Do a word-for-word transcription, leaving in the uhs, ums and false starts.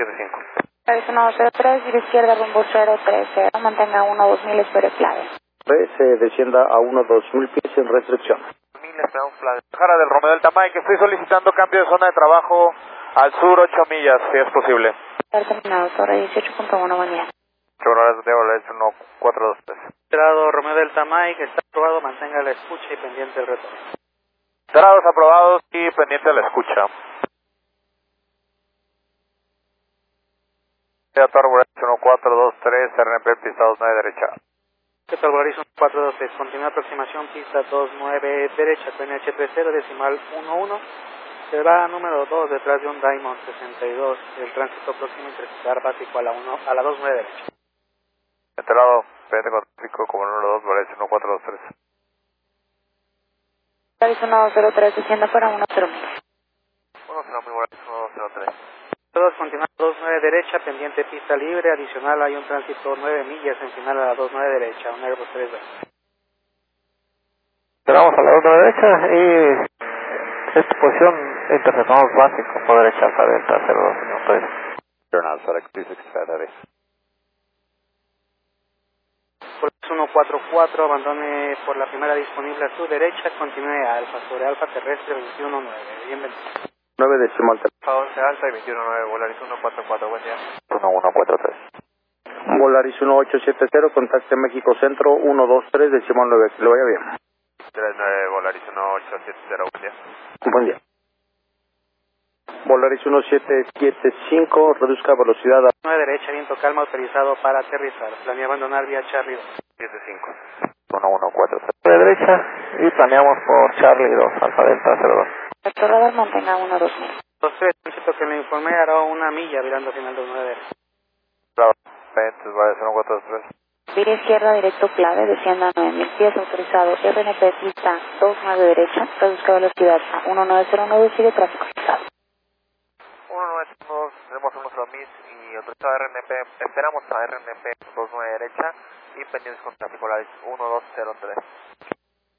siete cinco. tres uno cero tres, giro izquierda rumbo cero tres cero, mantenga uno dos mil, espere clave. tres, eh, descienda a uno dos mil pies en restricción. mil, esperamos clave. Jara del Romeo del Tamay, que estoy solicitando cambio de zona de trabajo al sur ocho millas, si es posible. Terminado, torre dieciocho punto uno, buen día. Horas de Volaris uno cuatro dos tres. Cerrado Romeo del Tamay, que está aprobado, mantenga la escucha y pendiente el retorno. Cerrados, aprobados y pendiente de la escucha. Torre Volaris uno cuatro dos tres, R N P, pista dos nueve derecha. ¿Qué tal, Volaris uno cuatro dos tres? Continúa aproximación, pista dos nueve derecha, T N H tres cero, decimal uno uno. Se va número dos detrás de un Diamond sesenta y dos. El tránsito próximo interceptar básico a la, uno, a la dos nueve derecha. Enterado, pendiente con tráfico como número dos, Volaris uno cuatro dos tres. Volaris uno dos cero tres, descienda para uno cero mil. uno cero mil, Volaris uno dos cero tres. Todos continúan dos nueve derecha, pendiente pista libre, adicional hay un tránsito nueve millas en final a la dos nueve derecha, un Airbus tres dos. Esperamos a la dos nueve derecha y esta posición interceptamos básico por derecha alfa delta cero dos, señor Pedro. Journal, select two six five, heavy. Volaris uno cuatro cuatro, abandone por la primera disponible a su derecha, continúe a alfa, sobre alfa terrestre veintiuno nueve, bienvenido. nueve decimal tres. once alta y veintiuno nueve, Volaris uno cuatro cuatro, buen día. uno uno cuatro tres. Volaris uno ocho siete cero, contacte México Centro uno dos tres, decimal nueve, que le vaya bien. tres nueve, Volaris uno ocho siete cero, buen día. Buen día. Volaris uno siete siete cinco, reduzca velocidad a nueve derecha, viento calma, autorizado para aterrizar, planea abandonar vía Charlie dos. siete cinco. uno uno cuatro tres. De derecha y planeamos por Charlie dos, alfa delta cero dos. Nuestro radar mantenga uno dos mil. Los tres, tránsito que le informé hará una milla virando final dos nueve derecha. Bravo, pendiente, Volaris uno cuatro dos tres. Vía izquierda directo clave, descienda a nueve mil pies, autorizado R N P pista dos nueve derecha, reduzca velocidad a uno nueve cero nueve, sigue tráfico fijado. uno nueve cero dos, tenemos uno cero mil y autorizado R N P, esperamos a R N P dos nueve derecha y pendientes con tráfico Volaris uno dos cero tres.